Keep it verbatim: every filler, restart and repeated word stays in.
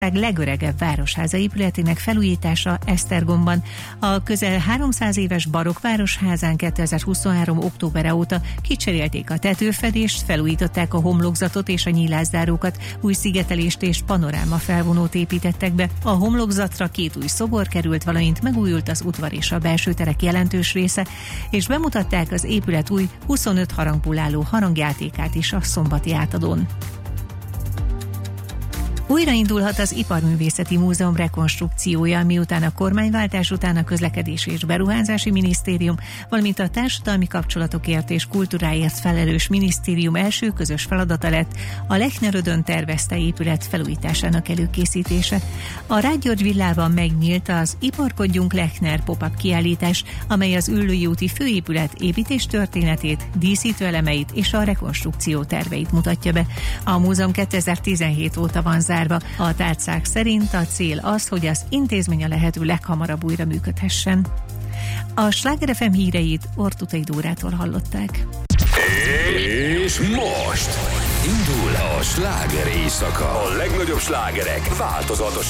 legöregebb városháza épületének felújítása Esztergomban. A közel háromszáz éves barokk városházán kétezer-huszonhárom októbere óta kicserélték a tetőfedést, felújították a homlokzatot és a nyílászárókat, új szigetelést és panoráma felvonót építettek be. A homlokzatra két új szobor került, valamint megújult az udvar és a belső terek jelentős része, és bemutatták az épület új huszonöt harangból álló harangjátékát is a szombati átadón. Újraindulhat az Iparművészeti Múzeum rekonstrukciója, miután a kormányváltás után a Közlekedési és Beruházási Minisztérium, valamint a Társadalmi Kapcsolatokért és Kultúráért felelős minisztérium első közös feladata lett a Lechnerödön tervezte épület felújításának előkészítése. A Rád-György villában megnyílt az Iparkodjunk Lechner pop-up kiállítás, amely az Üllői úti főépület építés történetét, díszítő elemeit és a rekonstrukció terveit mutatja be. A múzeum kétezer-tizenhét óta van zárva. A tárcák szerint a cél az, hogy az intézmény a lehető leghamarabb újra működhessen. A Sláger ef em híreit Ortutai Dórától hallották. És most indul a sláger éjszaka. A legnagyobb slágerek változatos